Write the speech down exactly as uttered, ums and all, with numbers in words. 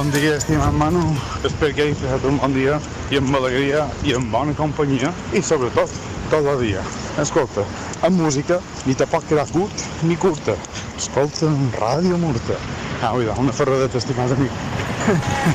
Bon dia, estimat Manu. Espero que hagis passat un bon dia i amb alegria i amb bona companyia i sobretot tot el dia. Escolta, amb música ni te pot quedar curt ni curta. Escolta en Ràdio Murta. Ah, oida, una ferradeta, estimat amic.